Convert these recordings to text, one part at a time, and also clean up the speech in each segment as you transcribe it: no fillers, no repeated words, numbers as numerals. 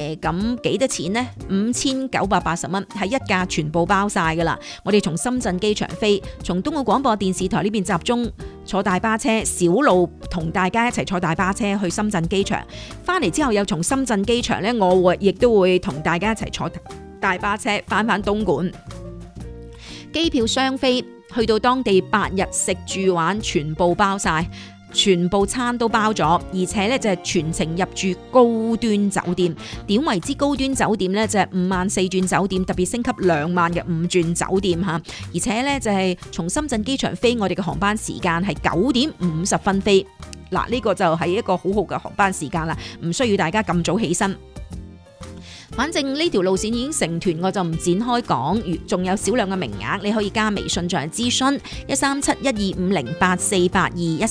咁幾多錢呢？5980蚊，係一價全部包晒噶啦。我哋從深圳機場飛，從東澳廣播電視台呢邊集中坐大巴車，小路同大家一齊坐大巴車去深圳機場，翻嚟之後又從深圳機場呢，我亦都會同大家一齊坐大巴車翻東莞。機票雙飛，去到當地8日食住玩全部包晒。全部餐都包咗，而且咧就係全程入住高端酒店。點為之高端酒店呢？就係5萬4鑽酒店，特別升級2萬嘅5鑽酒店嚇。而且咧就係從深圳機場飛，我哋嘅航班時間係9點50分飛。嗱，呢個就係一個好好嘅航班時間啦，唔需要大家咁早起身。反正呢條路線已經成團，我就唔展開講。仲有少量嘅名額，你可以加微信進行諮詢13712508482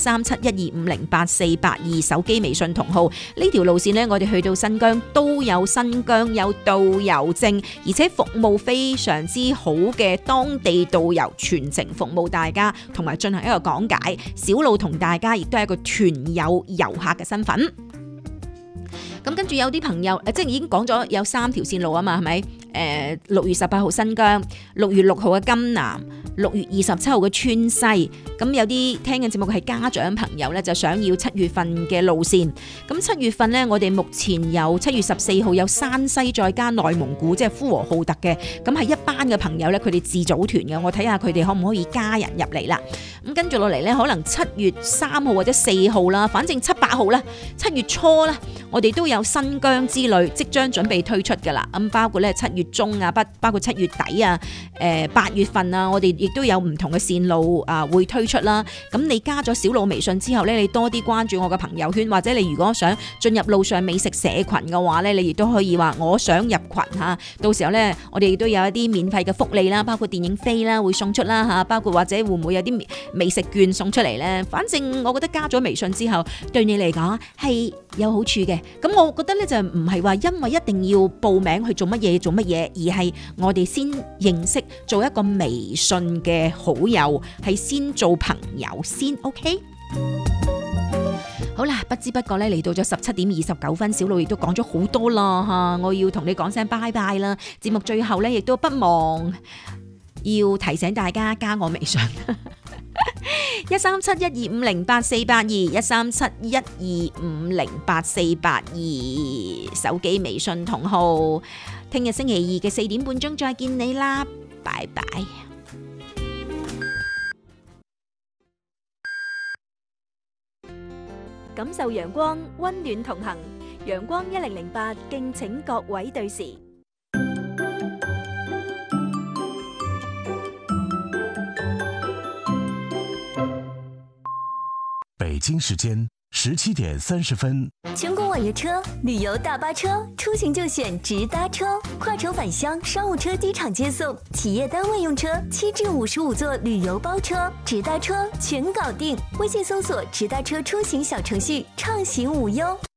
13712508482手機微信同號。呢條路線呢，我哋去到新疆都有新疆有導遊證，而且服務非常之好嘅當地導遊，全程服務大家，同埋進行一個講解。小路同大家亦都係一個團友遊客嘅身份。咁跟住有啲朋友，即係已經講咗有3條線路啊嘛，係咪？6月18號新疆，6月6號嘅金南，6月27號嘅川西。咁有啲聽緊節目係家長朋友咧，就想要7月份嘅路線。咁7月份咧，我哋目前有7月14號有山西再加內蒙古，即係呼和浩特嘅。咁係一班嘅朋友咧，佢哋自組團嘅。我睇下佢哋可唔可以加人入嚟啦。咁跟住落嚟咧，可能7月3號或者4號啦，反正7、8號啦，7月初咧，我哋都有新疆之旅即將準備推出㗎啦。咁包括咧7月中啊，包括7月底啊，8月份啊，我哋亦都有唔同嘅線路啊會推出啦。咁你加咗小路微信之後咧，你多啲關注我嘅朋友圈，或者你如果想進入路上美食社群嘅話咧，你亦都可以話我想入群嚇。到時候咧，我哋亦都有一啲免費嘅福利啦，包括電影飛啦會送出啦嚇，包括或者會唔會有啲美食券送出嚟咧？反正我覺得加咗微信之後，對你嚟講係有好處嘅。咁我覺得咧就唔係話因為一定要報名去做乜嘢，而係我哋先認識做一個微信嘅好友，係先做朋友先 OK。好啦，不知不覺咧嚟到咗17點29分，小路亦都講咗好多啦嚇，我要同你講聲拜拜啦。節目最後咧亦都不忘要提醒大家加我微信。13712508482 13712508482手機微信同號。聽日星期2嘅4點半鐘再見你啦，拜拜。 感受陽光，溫暖同行。陽光1008，敬請各位對時。 北京時間17點30分。 全國網約車、旅遊大巴車，出行就選直達車，跨城返鄉、商務車機場接送，企業單位用車，7至55座旅遊包車，直達車全搞定。微信搜索直達車出行小程序，暢行無憂。